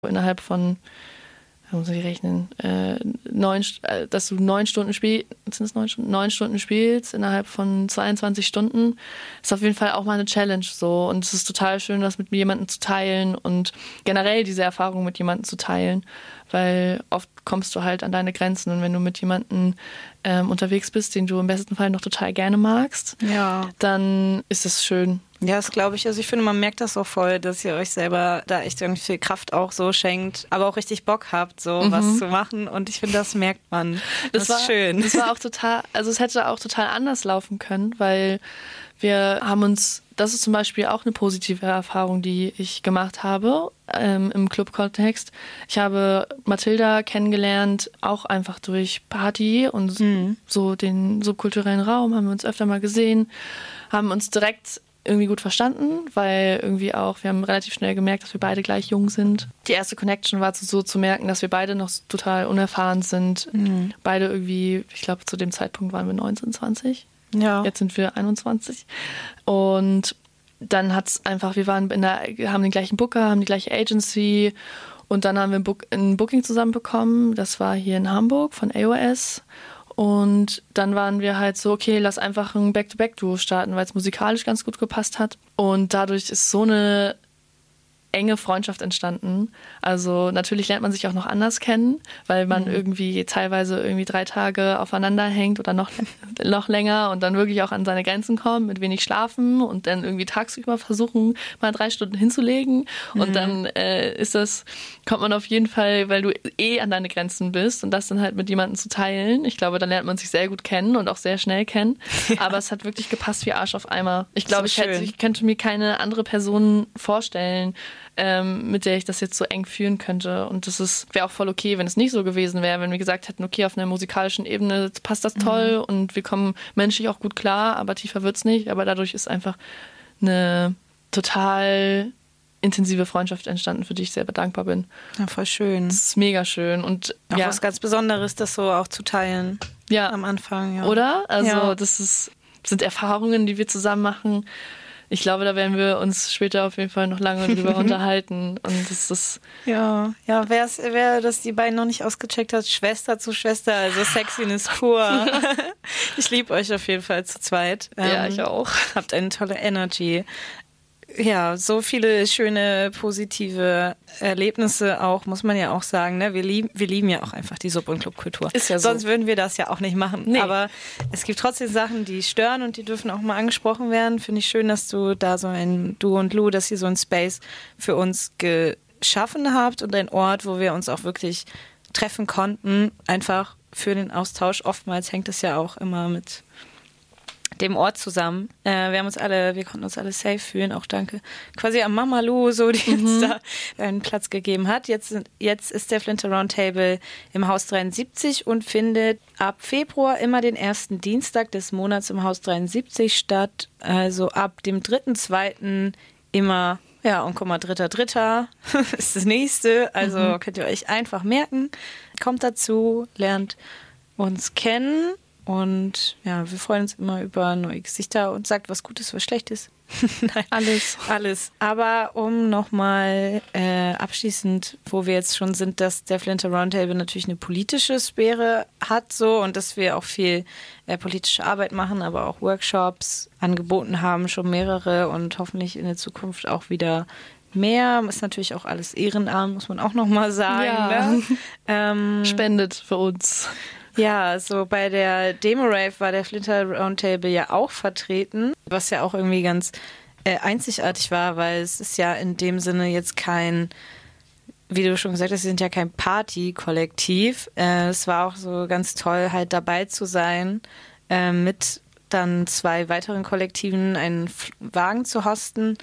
innerhalb von, muss ich rechnen, dass du 9 Stunden spielst, sind es 9 Stunden? 9 Stunden spielst innerhalb von 22 Stunden, ist auf jeden Fall auch mal eine Challenge so. Und es ist total schön, das mit jemandem zu teilen und generell diese Erfahrung mit jemandem zu teilen, weil oft kommst du halt an deine Grenzen und wenn du mit jemandem unterwegs bist, den du im besten Fall noch total gerne magst, dann ist es schön. Ja, das glaube ich. Also ich finde, man merkt das auch voll, dass ihr euch selber da echt irgendwie viel Kraft auch so schenkt, aber auch richtig Bock habt, so was zu machen. Und ich finde, das merkt man. Das ist schön. Das war auch total, also es hätte auch total anders laufen können, weil wir haben uns, das ist zum Beispiel auch eine positive Erfahrung, die ich gemacht habe im Club-Kontext. Ich habe Mathilda kennengelernt, auch einfach durch Party und so den subkulturellen Raum, haben wir uns öfter mal gesehen, haben uns direkt irgendwie gut verstanden, weil irgendwie auch, wir haben relativ schnell gemerkt, dass wir beide gleich jung sind. Die erste Connection war so zu merken, dass wir beide noch total unerfahren sind. Beide irgendwie, ich glaube zu dem Zeitpunkt waren wir 19, 20. Ja. Jetzt sind wir 21. Und dann hat es einfach, wir haben den gleichen Booker, haben die gleiche Agency und dann haben wir ein Booking zusammenbekommen. Das war hier in Hamburg von AOS. Und dann waren wir halt so, okay, lass einfach ein Back-to-Back-Duo starten, weil es musikalisch ganz gut gepasst hat. Und dadurch ist so eine enge Freundschaft entstanden. Also natürlich lernt man sich auch noch anders kennen, weil man irgendwie teilweise 3 Tage aufeinander hängt oder noch länger und dann wirklich auch an seine Grenzen kommt, mit wenig schlafen und dann irgendwie tagsüber versuchen, mal 3 Stunden hinzulegen. Und dann kommt man auf jeden Fall, weil du an deine Grenzen bist und das dann halt mit jemandem zu teilen. Ich glaube, dann lernt man sich sehr gut kennen und auch sehr schnell kennen. Ja. Aber es hat wirklich gepasst wie Arsch auf Eimer. Ich glaube, ich könnte mir keine andere Person vorstellen, mit der ich das jetzt so eng führen könnte. Und das wäre auch voll okay, wenn es nicht so gewesen wäre, wenn wir gesagt hätten, okay, auf einer musikalischen Ebene passt das toll und wir kommen menschlich auch gut klar, aber tiefer wird's nicht. Aber dadurch ist einfach eine total intensive Freundschaft entstanden, für die ich sehr dankbar bin. Ja, voll schön. Das ist mega schön. Und auch was ganz Besonderes, das so auch zu teilen. Ja. Am Anfang, ja. Oder? Also das sind Erfahrungen, die wir zusammen machen. Ich glaube, da werden wir uns später auf jeden Fall noch lange drüber unterhalten. Und das ist. Ja, wer das die beiden noch nicht ausgecheckt hat, Schwester zu Schwester, also Sexiness pur. Ich liebe euch auf jeden Fall zu zweit. Ja, ich auch. Habt eine tolle Energy. Ja, so viele schöne, positive Erlebnisse auch, muss man ja auch sagen. Ne? Wir lieben ja auch einfach die Sub- und Clubkultur. Ist ja so. Sonst würden wir das ja auch nicht machen. Nee. Aber es gibt trotzdem Sachen, die stören und die dürfen auch mal angesprochen werden. Finde ich schön, dass du da du und Lou, dass ihr so einen Space für uns geschaffen habt und ein Ort, wo wir uns auch wirklich treffen konnten. Einfach für den Austausch. Oftmals hängt es ja auch immer mit dem Ort zusammen. Wir konnten uns alle safe fühlen, auch danke quasi an Mama Lou, so, die uns da einen Platz gegeben hat. Jetzt ist der Flinter Roundtable im Haus 73 und findet ab Februar immer den ersten Dienstag des Monats im Haus 73 statt. Also ab dem 3.2. immer, und guck mal, 3.3. ist das nächste. Also könnt ihr euch einfach merken. Kommt dazu, lernt uns kennen. Und ja, wir freuen uns immer über neue Gesichter und sagt was Gutes, was Schlechtes. Nein, alles. Aber um nochmal abschließend, wo wir jetzt schon sind, dass der Flinter Roundtable natürlich eine politische Sphäre hat so und dass wir auch viel politische Arbeit machen, aber auch Workshops angeboten haben, schon mehrere und hoffentlich in der Zukunft auch wieder mehr. Ist natürlich auch alles Ehrenamt, muss man auch nochmal sagen. Ja. Ne? Spendet für uns. Ja, so bei der Demo-Rave war der Flinter Roundtable ja auch vertreten, was ja auch irgendwie ganz einzigartig war, weil es ist ja in dem Sinne jetzt kein, wie du schon gesagt hast, sie sind ja kein Party-Kollektiv. Es war auch so ganz toll, halt dabei zu sein, mit dann 2 weiteren Kollektiven einen Wagen zu hosten.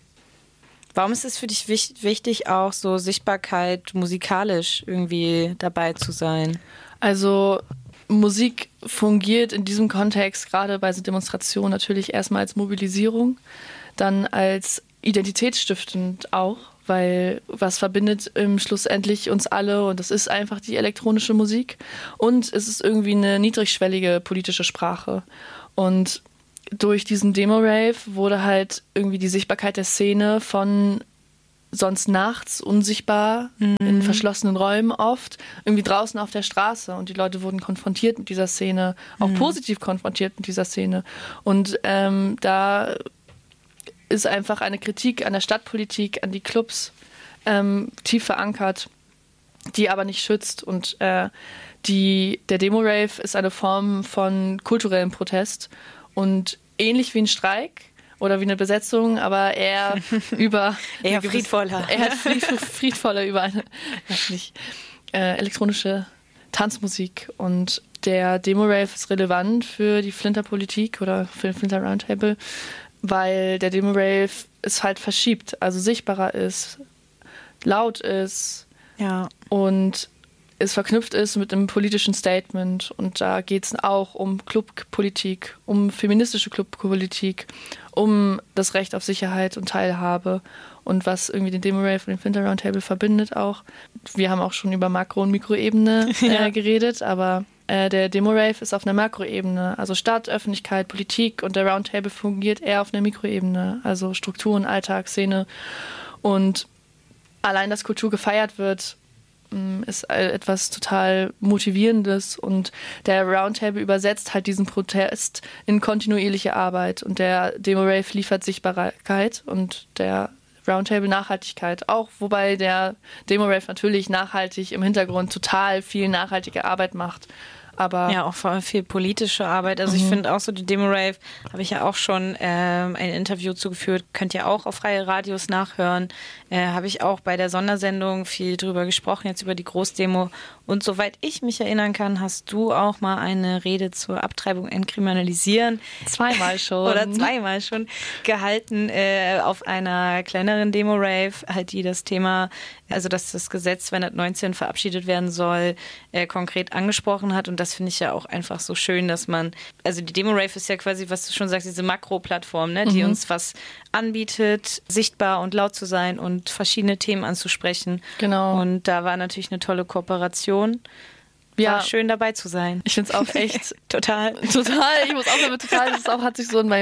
Warum ist es für dich wichtig, auch so Sichtbarkeit musikalisch irgendwie dabei zu sein? Also Musik fungiert in diesem Kontext gerade bei so Demonstrationen natürlich erstmal als Mobilisierung, dann als identitätsstiftend auch, weil was verbindet schlussendlich uns alle und das ist einfach die elektronische Musik und es ist irgendwie eine niedrigschwellige politische Sprache und durch diesen Demo-Rave wurde halt irgendwie die Sichtbarkeit der Szene von sonst nachts unsichtbar in verschlossenen Räumen oft, irgendwie draußen auf der Straße und die Leute wurden konfrontiert mit dieser Szene, auch positiv konfrontiert mit dieser Szene. Und da ist einfach eine Kritik an der Stadtpolitik, an die Clubs tief verankert, die aber nicht schützt. Und der Demo-Rave ist eine Form von kulturellem Protest und ähnlich wie ein Streik oder wie eine Besetzung, aber eher über... eher friedvoller. Eher friedvoller über eine elektronische Tanzmusik. Und der Demo-Rave ist relevant für die Flinter-Politik oder für den Flinter Roundtable, weil der Demo-Rave es halt verschiebt, also sichtbarer ist, laut ist und es verknüpft ist mit einem politischen Statement. Und da geht es auch um Clubpolitik, um feministische Clubpolitik, um das Recht auf Sicherheit und Teilhabe und was irgendwie den Demo-Rave und den Flinter Roundtable verbindet auch. Wir haben auch schon über Makro- und Mikroebene geredet, aber der Demo-Rave ist auf einer Makroebene, also Stadt, Öffentlichkeit, Politik, und der Roundtable fungiert eher auf einer Mikroebene, also Strukturen, Alltag, Szene. Und allein, dass Kultur gefeiert wird, ist etwas total Motivierendes, und der Roundtable übersetzt halt diesen Protest in kontinuierliche Arbeit, und der Demo-Rave liefert Sichtbarkeit und der Roundtable Nachhaltigkeit auch, wobei der Demo-Rave natürlich nachhaltig im Hintergrund total viel nachhaltige Arbeit macht. Aber ja, auch vor allem viel politische Arbeit. Also ich finde auch so, die Demo-Rave habe ich ja auch schon ein Interview zugeführt, könnt ihr auch auf Freie Radios nachhören. Habe ich auch bei der Sondersendung viel drüber gesprochen, jetzt über die Großdemo. Und soweit ich mich erinnern kann, hast du auch mal eine Rede zur Abtreibung entkriminalisieren. Zweimal schon gehalten auf einer kleineren Demo-Rave, halt die das Thema, also dass das Gesetz 219 verabschiedet werden soll, konkret angesprochen hat. Und das finde ich ja auch einfach so schön, dass man, also die Demo-Rave ist ja quasi, was du schon sagst, diese Makro-Plattform, ne, die uns was anbietet, sichtbar und laut zu sein und verschiedene Themen anzusprechen. Genau. Und da war natürlich eine tolle Kooperation. War schön dabei zu sein. Ich finde es auch echt total. Ich muss auch damit total, das auch, hat sich so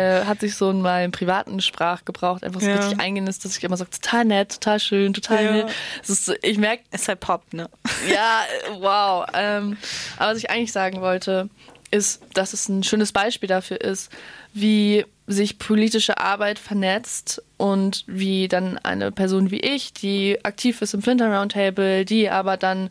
in meinem privaten Sprachgebrauch einfach so richtig eingenistet, dass ich immer sage, total nett, total schön, total nett. Ich merke, es ist halt Pop, ne? Ja, wow. Aber was ich eigentlich sagen wollte, ist, dass es ein schönes Beispiel dafür ist, wie sich politische Arbeit vernetzt und wie dann eine Person wie ich, die aktiv ist im Flinter Roundtable, die aber dann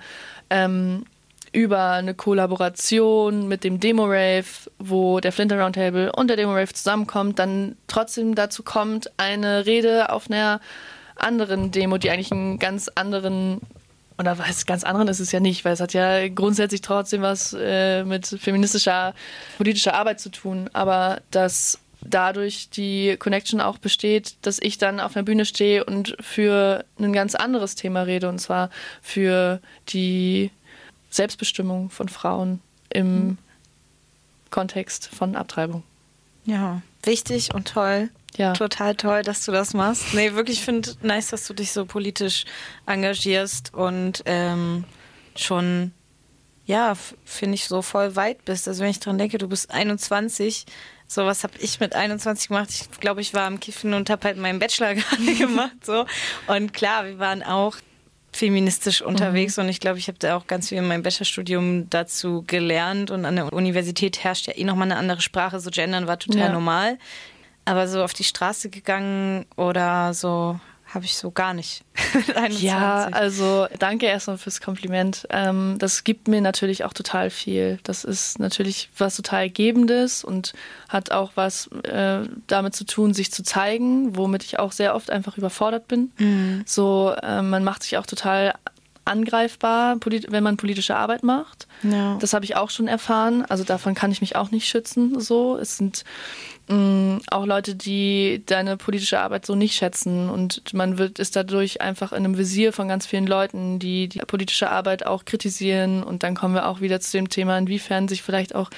über eine Kollaboration mit dem Demo-Rave, wo der Flinter Roundtable und der Demo-Rave zusammenkommt, dann trotzdem dazu kommt, eine Rede auf einer anderen Demo, die eigentlich einen ganz anderen, oder was ganz anderen ist es ja nicht, weil es hat ja grundsätzlich trotzdem was mit feministischer, politischer Arbeit zu tun, aber dass dadurch die Connection auch besteht, dass ich dann auf einer Bühne stehe und für ein ganz anderes Thema rede, und zwar für die Selbstbestimmung von Frauen im Kontext von Abtreibung. Ja, wichtig und toll. Ja. Total toll, dass du das machst. Nee, wirklich, ich finde nice, dass du dich so politisch engagierst und schon, ja, finde ich, so voll weit bist. Also wenn ich dran denke, du bist 21, so was habe ich mit 21 gemacht. Ich glaube, ich war am Kiffen und habe halt meinen Bachelor gerade gemacht. So. Und klar, wir waren auch feministisch unterwegs und ich glaube, ich habe da auch ganz viel in meinem Bachelorstudium dazu gelernt, und an der Universität herrscht ja nochmal eine andere Sprache, so Gendern war total normal, aber so auf die Straße gegangen oder so habe ich so gar nicht. Ja, also danke erstmal fürs Kompliment. Das gibt mir natürlich auch total viel. Das ist natürlich was total Gebendes und hat auch was damit zu tun, sich zu zeigen, womit ich auch sehr oft einfach überfordert bin. So, man macht sich auch total angreifbar, wenn man politische Arbeit macht. Ja. Das habe ich auch schon erfahren. Also davon kann ich mich auch nicht schützen. So, es sind auch Leute, die deine politische Arbeit so nicht schätzen, und ist dadurch einfach in einem Visier von ganz vielen Leuten, die die politische Arbeit auch kritisieren. Und dann kommen wir auch wieder zu dem Thema, inwiefern sich vielleicht auch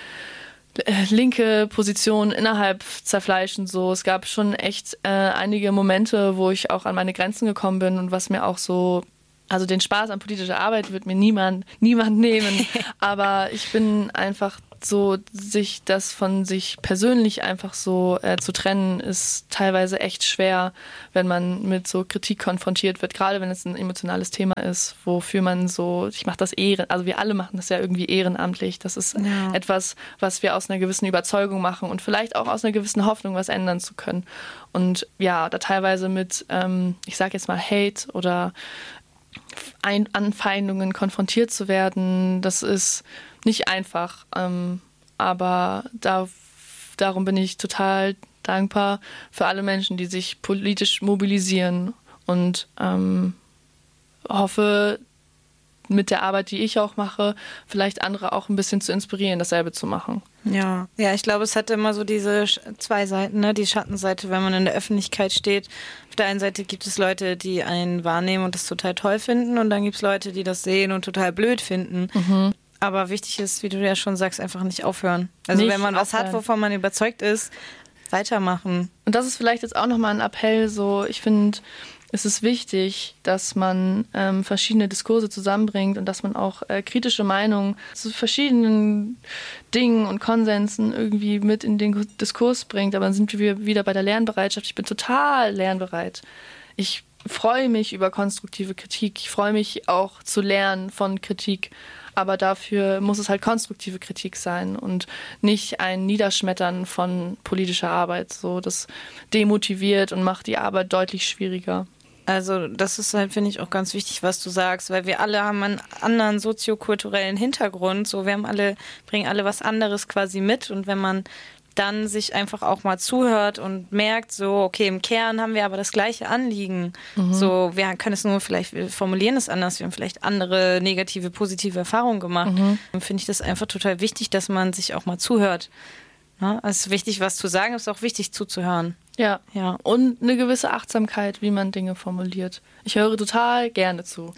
linke Positionen innerhalb zerfleischen. So, es gab schon echt einige Momente, wo ich auch an meine Grenzen gekommen bin, und was mir auch so, also den Spaß an politischer Arbeit wird mir niemand nehmen, aber ich bin einfach so sich das von sich persönlich einfach so zu trennen, ist teilweise echt schwer, wenn man mit so Kritik konfrontiert wird, gerade wenn es ein emotionales Thema ist, wofür man so, ich mache das also wir alle machen das ja irgendwie ehrenamtlich. Das ist etwas, was wir aus einer gewissen Überzeugung machen und vielleicht auch aus einer gewissen Hoffnung, was ändern zu können. Und ja, da teilweise mit, ich sage jetzt mal Hate oder Anfeindungen konfrontiert zu werden, das ist nicht einfach, aber darum bin ich total dankbar für alle Menschen, die sich politisch mobilisieren und hoffe, mit der Arbeit, die ich auch mache, vielleicht andere auch ein bisschen zu inspirieren, dasselbe zu machen. Ja, ich glaube, es hat immer so diese zwei Seiten, ne? Die Schattenseite, wenn man in der Öffentlichkeit steht. Auf der einen Seite gibt es Leute, die einen wahrnehmen und das total toll finden und dann gibt es Leute, die das sehen und total blöd finden. Mhm. Aber wichtig ist, wie du ja schon sagst, einfach nicht aufhören. Also nicht wenn man was hat, wovon man überzeugt ist, weitermachen. Und das ist vielleicht jetzt auch nochmal ein Appell, so ich finde, es ist wichtig, dass man verschiedene Diskurse zusammenbringt und dass man auch kritische Meinungen zu verschiedenen Dingen und Konsensen irgendwie mit in den Diskurs bringt. Aber dann sind wir wieder bei der Lernbereitschaft. Ich bin total lernbereit. Ich freue mich über konstruktive Kritik. Ich freue mich auch zu lernen von Kritik. Aber dafür muss es halt konstruktive Kritik sein und nicht ein Niederschmettern von politischer Arbeit. So, das demotiviert und macht die Arbeit deutlich schwieriger. Also das ist halt, finde ich, auch ganz wichtig, was du sagst, weil wir alle haben einen anderen soziokulturellen Hintergrund. So, bringen alle was anderes quasi mit und wenn man dann sich einfach auch mal zuhört und merkt, so, okay, im Kern haben wir aber das gleiche Anliegen. Mhm. So, wir können es nur vielleicht, wir formulieren es anders, wir haben vielleicht andere negative, positive Erfahrungen gemacht. Mhm. Dann finde ich das einfach total wichtig, dass man sich auch mal zuhört. Ja, es ist wichtig, was zu sagen, es ist auch wichtig zuzuhören. Ja, und eine gewisse Achtsamkeit, wie man Dinge formuliert. Ich höre total gerne zu.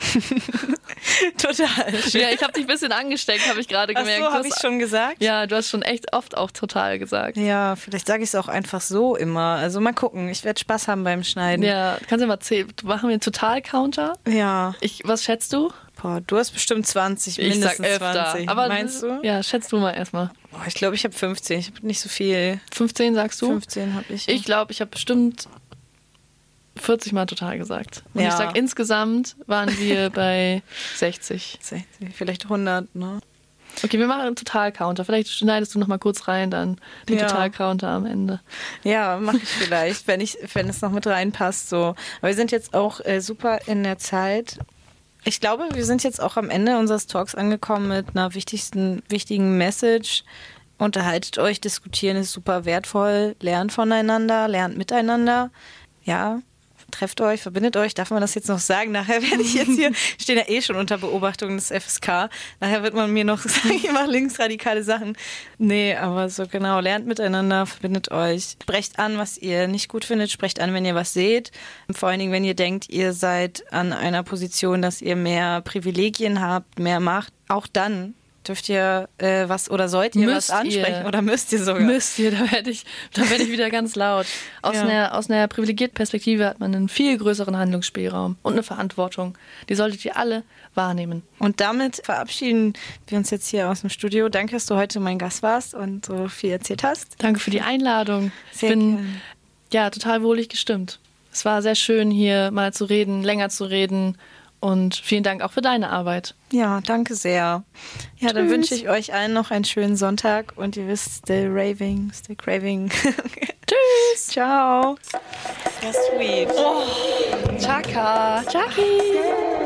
Total. Schön. Ja, ich habe dich ein bisschen angesteckt, habe ich gerade gemerkt. Ach so, habe ich schon gesagt? Ja, du hast schon echt oft auch total gesagt. Ja, vielleicht sage ich es auch einfach so immer. Also mal gucken, ich werde Spaß haben beim Schneiden. Ja, kannst du mal zählen. Machen wir einen Total-Counter? Ja. Was schätzt du? Boah, du hast bestimmt 20, mindestens ich sag öfter. 20. Aber meinst du? Ja, schätzt du mal erstmal. Boah, ich glaube, ich habe 15. Ich habe nicht so viel. 15 sagst du? 15 habe ich. Ja. Ich glaube, ich habe bestimmt 40 Mal total gesagt. Und ich sag, insgesamt waren wir bei 60. 60, vielleicht 100, ne? Okay, wir machen einen Total-Counter. Vielleicht schneidest du noch mal kurz rein, dann den Total-Counter am Ende. Ja, mache ich vielleicht, wenn es noch mit reinpasst. So. Aber wir sind jetzt auch super in der Zeit. Ich glaube, wir sind jetzt auch am Ende unseres Talks angekommen mit einer wichtigen Message. Unterhaltet euch, diskutieren ist super wertvoll. Lernt voneinander, lernt miteinander. Ja, trefft euch, verbindet euch. Darf man das jetzt noch sagen? Nachher werde ich jetzt hier, stehen ja schon unter Beobachtung des FSK. Nachher wird man mir noch sagen, ich mache linksradikale Sachen. Nee, aber so genau, lernt miteinander, verbindet euch. Sprecht an, was ihr nicht gut findet. Sprecht an, wenn ihr was seht. Vor allen Dingen, wenn ihr denkt, ihr seid an einer Position, dass ihr mehr Privilegien habt, mehr Macht. Auch dann dürft ihr was oder sollt ihr was ansprechen oder müsst ihr sogar? Müsst ihr, da werde ich wieder ganz laut. Aus einer privilegierten Perspektive hat man einen viel größeren Handlungsspielraum und eine Verantwortung. Die solltet ihr alle wahrnehmen. Und damit verabschieden wir uns jetzt hier aus dem Studio. Danke, dass du heute mein Gast warst und so viel erzählt hast. Danke für die Einladung. Ich bin total wohlig gestimmt. Es war sehr schön, hier mal zu reden, länger zu reden. Und vielen Dank auch für deine Arbeit. Ja, danke sehr. Ja, dann wünsche ich euch allen noch einen schönen Sonntag und ihr wisst, stay raving, stay craving. Tschüss. Ciao. Sehr sweet. Oh, Chaka. Chaki.